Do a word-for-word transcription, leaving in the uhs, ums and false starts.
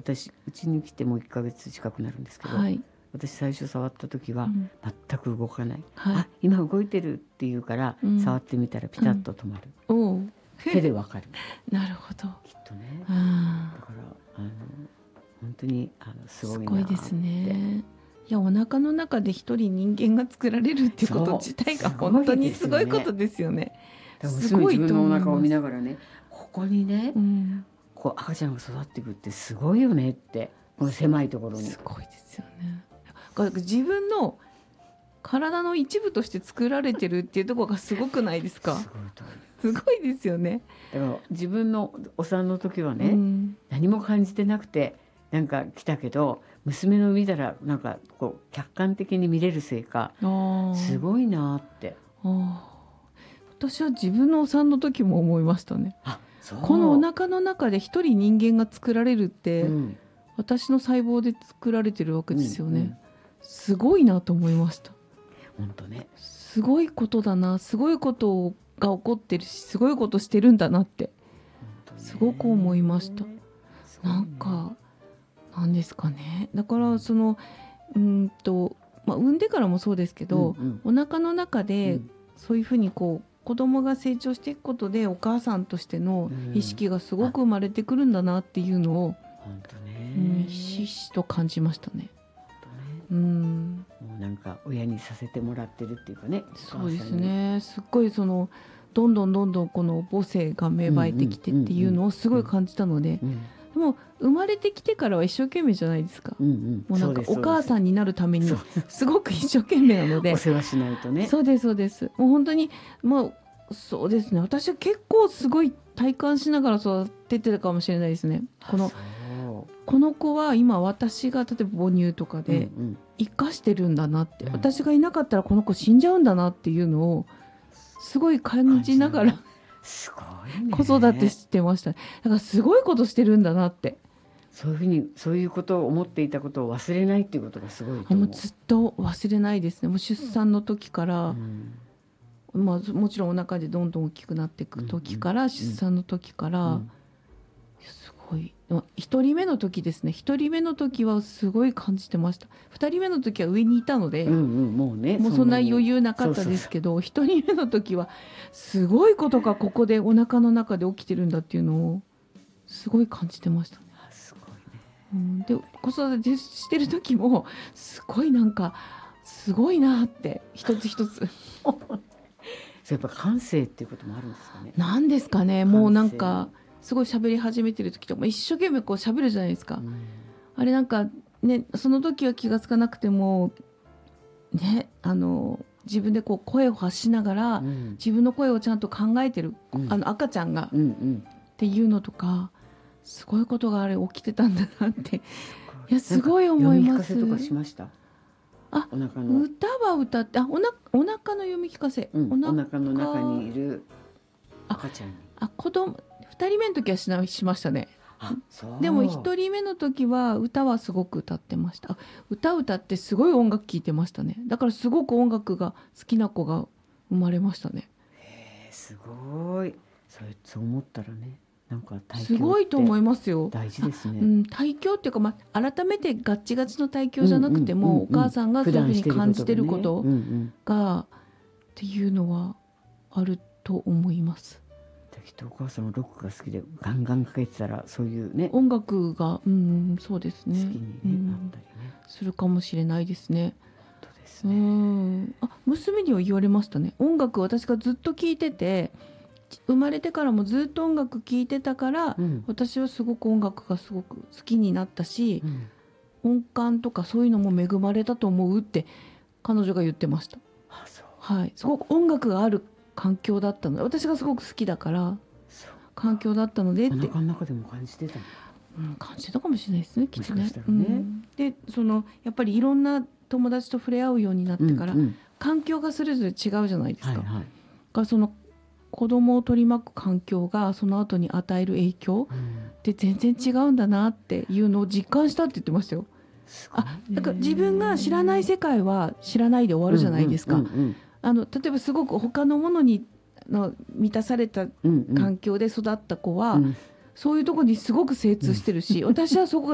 私うちに来てもういっかげつ近くなるんですけど、 はい、 私最初触った時はうん全く動かない、 はい、 あ今動いてるって言うから、 うん触ってみたらピタッと止まる、 おう手でわかるなるほど。 きっとね。 あだからあの本当にあのすごすいなって。 ごいですね。いやお腹の中で一人人間が作られるっていうことそう自体がすごい本当にですよねすごいことですよね。 だからすごい自分のお腹を見なががらね、ここにね、 うんこう赤ちゃんが育っていくってすごいよねって、この狭いところに。 すごいですよね。だから自分の体の一部として作られてるっていうところがすごくないですか。 すごいと思う。 すごいですよね。 だから自分のお産の時はね、 うん何も感じてなくてなんか来たけど、娘の見たらなんかこう客観的に見れるせいかあーすごいなって。 あー私は自分のお産の時も思いましたね。 あ、そう。 このお腹の中で一人人間が作られるって、 うん私の細胞で作られてるわけですよね、 うんうんすごいなと思いました。 本当ね。 すごいことだな、すごいことが起こってるし、すごいことしてるんだなって本当ねすごく思いました。 すごいねなんかなんですかね。だからそのうーんと、まあ、産んでからもそうですけど、 うんお腹の中うでんそういうふうにこう子供が成長していくことでお母さんとしての意識がすごく生まれてくるんだなっていうのを、 本当ね、 うん、ひしひしと感じましたね。 本当ね。 うんもうなんか親にさせてもらってるっていうかね。 そうですね。すっごいそのどんどんどんどんこの母性が芽生えてきてっていうのをすごい感じたので、 お母さんに。 でも生まれてきてからは一生懸命じゃないですか。 うんうんもうなんかお母さんんになるためにそうすごく一生懸命なのでお世話しないとね。 そうですそうです。もう本当にまあそうですね。私は結構すごい体感しながら育ててたかもしれないですね。このあそうこの子は今私が例えば母乳とかでうんうん生かしてるんだなって、 うん私がいなかったらこの子死んじゃうんだなっていうのをすごい感じながらすごいね。 子育てしてました。だからすごいことしてるんだなって。 そういうふうにそういうことを思っていたことを忘れないっていうことがすごいと思う。 もうずっと忘れないですね。もう出産の時から、 うんまあ、もちろんお腹でどんどん大きくなっていく時から、 うん出産の時から、 うんすごいでもひとりめの時ですね。ひとりめの時はすごい感じてました。ふたりめの時は上にいたので、 うんうんもうねもうそんな余裕なかったですけど、ひとりめの時はすごいことがここでお腹の中で起きてるんだっていうのをすごい感じてましたね。 あすごいね。 うん、で子育てしてる時もすごいなんかすごいなって一つ一つそれやっぱ感性っていうこともあるんですかね。 なんですかね。もうなんかすごい喋り始めてる時とかも一生懸命こう喋るじゃないですか、 うんあれなんかねその時は気がつかなくてもねあの自分でこう声を発しながら、 うん自分の声をちゃんと考えてる、 うんあの赤ちゃんがうんうんっていうのとかすごいことがあれ起きてたんだなっていやすごい思います。 なんか読み聞かせとかしました。 あお腹の、 歌は歌ってあおなお腹の読み聞かせ、 うん、 おなお腹の中にいる赤ちゃんに。 あ子供ふたりめの時はしなしましたね。 あそうでもひとりめの時は歌はすごく歌ってました。あ歌歌ってすごい音楽聴いてましたね。だからすごく音楽が好きな子が生まれましたね。 へえすごい。それそう思ったらねなんか体すごいと思いまますよ。 大事ですね。 うん、体教っていうか、まあ、改めてガッチガチの体教じゃなくても、 うんうんうんうんお母さんがそういうふうに感じてること普段してることがねうんうんがっていうのはあると思います。 きっとお母さんはロックが好きでガンガンかけてたらそういうね音楽が、うん、そうですね。 好きに、ねうんなったりね。 するかもしれないですね。 本当ですうね。 ん、あ娘には言われましたね。音楽私がずっと聴いてて生まれてからもずっと音楽聴いてたから、 うん私はすごく音楽がすごく好きになったしう、ん、 音感とかそういうのも恵まれたと思うって彼女が言ってました。 あそうはい、すごく音楽がある環境だったので、私がすごく好きだからそう環境だったのでっおて、 腹の中でも感じてたの。 うん、感じたかもしれないですねきっとね。 もしかしたらねうんでそのやっぱりいろんな友達と触れ合うようになってから、 うんうん環境がそれぞれ違うじゃないですか。 はいはいだからその子供を取り巻く環境がその後に与える影響うんって全然違うんだなっていうのを実感したって言ってましたよ。 すごいねあだから自分が知らない世界は知らないで終わるじゃないですか。 うんうんあの例えばすごく他のものにの満たされたうんうん環境で育った子は、 うんそういうところにすごく精通してるし、私はそこが